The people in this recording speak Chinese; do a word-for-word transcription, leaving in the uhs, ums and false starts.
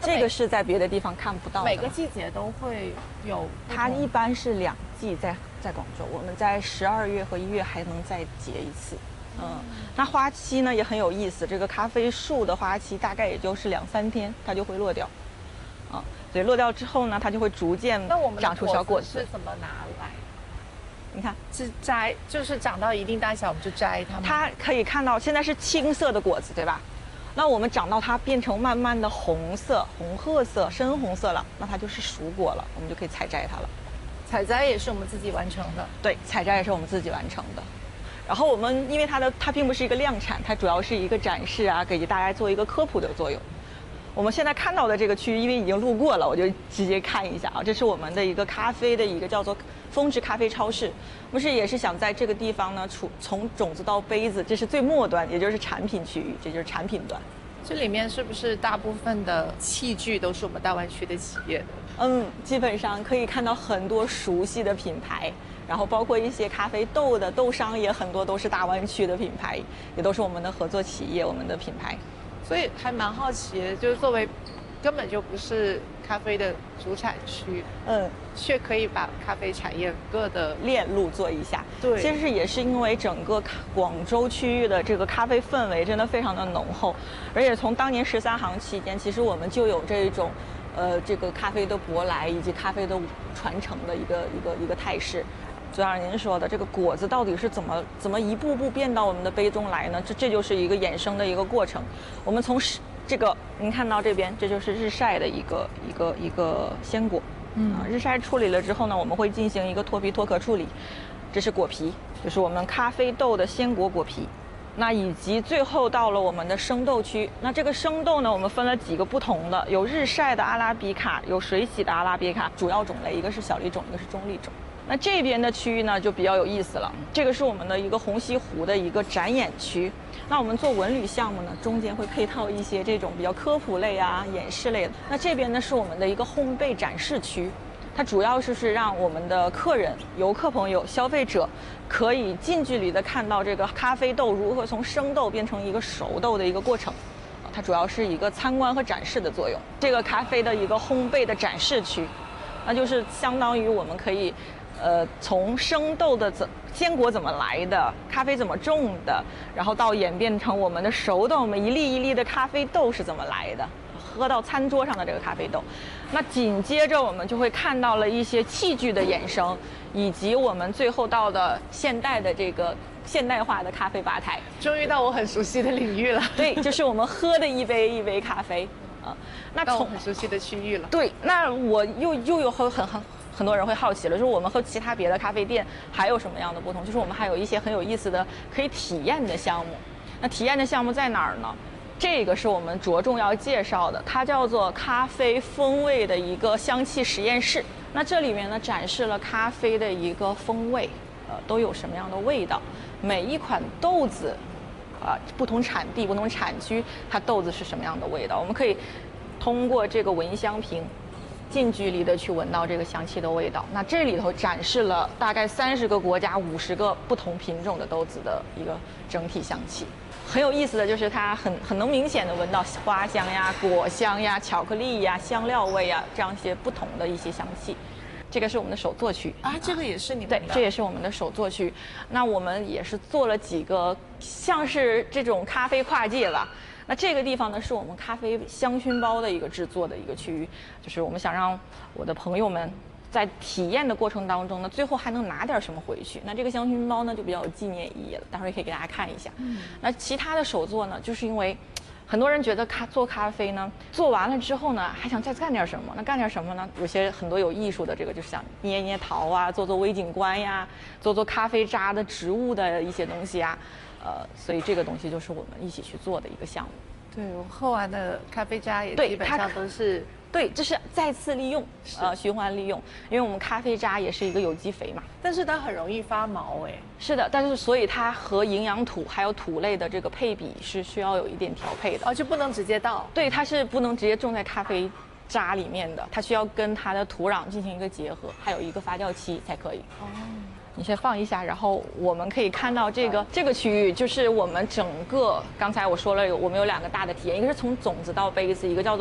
这个是在别的地方看不到的。 每个季节都会有， 它一般是两季在在广州，我们在十二月和一月还能再结一次。嗯，那花期呢也很有意思，这个咖啡树的花期大概也就是两三天，它就会落掉。啊，所以落掉之后呢，它就会逐渐长出小果子。 是怎么拿来？ 你看， 是摘，就是长到一定大小我们就摘它吗？ 它可以看到现在是青色的果子，对吧？那我们长到它变成慢慢的红色、红褐色、深红色了，那它就是熟果了，我们就可以采摘它了。 采摘也是我们自己完成的。 对，采摘也是我们自己完成的。然后我们因为它的它并不是一个量产，它主要是一个展示啊，给大家做一个科普的作用。我们现在看到的这个区域，因为已经路过了，我就直接看一下啊，这是我们的一个咖啡的一个叫做峰值咖啡超市。不是也是想在这个地方呢，从从种子到杯子，这是最末端，也就是产品区域，这就是产品端。 这里面是不是大部分的器具都是我们大湾区的企业的？ 嗯，基本上可以看到很多熟悉的品牌，然后包括一些咖啡豆的豆商也很多都是大湾区的品牌，也都是我们的合作企业，我们的品牌。 所以还蛮好奇，就是作为根本就不是咖啡的主产区， 嗯， 却可以把咖啡产业各的链路做一下。 对， 其实也是因为整个广州区域的这个咖啡氛围真的非常的浓厚，而且从当年十三行期间，其实我们就有这种，呃，这个咖啡的舶来以及咖啡的传承的一个一个一个态势。就像您说的，这个果子到底是怎么怎么一步步变到我们的杯中来呢？这这就是一个衍生的一个过程。我们从这个您看到这边，这就是日晒的一个一个一个鲜果。嗯，啊，日晒处理了之后呢，我们会进行一个脱皮脱壳处理。这是果皮，就是我们咖啡豆的鲜果果皮。那以及最后到了我们的生豆区。那这个生豆呢，我们分了几个不同的，有日晒的阿拉比卡，有水洗的阿拉比卡，主要种类一个是小粒种，一个是中粒种。那这边的区域呢就比较有意思了，这个是我们的一个虹吸湖的一个展演区。那我们做文旅项目呢，中间会配套一些这种比较科普类啊、演示类的。那这边呢是我们的一个烘焙展示区，它主要是让我们的客人、游客朋友、消费者可以近距离的看到这个咖啡豆如何从生豆变成一个熟豆的一个过程。它主要是一个参观和展示的作用。这个咖啡的一个烘焙的展示区，那就是相当于我们可以。呃，从生豆的怎鲜果怎么来的，咖啡怎么种的，然后到演变成我们的熟豆，我们一粒一粒的咖啡豆是怎么来的，喝到餐桌上的这个咖啡豆。那紧接着我们就会看到了一些器具的衍生，以及我们最后到的现代的这个现代化的咖啡吧台。 终于到我很熟悉的领域了。 对，就是我们喝的一杯一杯咖啡啊。 那从很熟悉的区域了。 对，那我又又有很很很。很多人会好奇了，就是我们和其他别的咖啡店还有什么样的不同？就是我们还有一些很有意思的可以体验的项目。那体验的项目在哪儿呢？这个是我们着重要介绍的，它叫做咖啡风味的一个香气实验室。那这里面呢展示了咖啡的一个风味，呃，都有什么样的味道？每一款豆子，啊、呃，不同产地、不同产区，它豆子是什么样的味道？我们可以通过这个闻香瓶。近距离的去闻到这个香气的味道。那这里头展示了大概三十个国家、五十个不同品种的豆子的一个整体香气。很有意思的就是它很很能明显的闻到花香呀、果香呀、巧克力呀、香料味呀这样一些不同的一些香气。这个是我们的手作区啊，这个也是你们的，对，这也是我们的手作区。那我们也是做了几个像是这种咖啡跨界吧。那这个地方呢，是我们咖啡香薰包的一个制作的一个区域，就是我们想让我的朋友们在体验的过程当中呢，最后还能拿点什么回去。那这个香薰包呢，就比较有纪念意义了，待会儿也可以给大家看一下。嗯，那其他的手作呢，就是因为很多人觉得咖做咖啡呢，做完了之后呢，还想再干点什么？那干点什么呢？有些很多有艺术的，这个就是想捏捏陶啊，做做微景观呀，做做咖啡渣的植物的一些东西啊。呃，所以这个东西就是我们一起去做的一个项目。 对，我喝完的咖啡渣也基本上都是对，这是再次利用，呃，循环利用，因为我们咖啡渣也是一个有机肥嘛。 但是它很容易发毛哎。 是的，但是所以它和营养土还有土类的这个配比是需要有一点调配的。 哦，就不能直接倒。 对，它是不能直接种在咖啡渣里面的，它需要跟它的土壤进行一个结合，还有一个发酵期才可以。哦。你先放一下，然后我们可以看到这个这个区域，就是我们整个刚才我说了有我们有两个大的体验，一个是从种子到杯子，一个叫做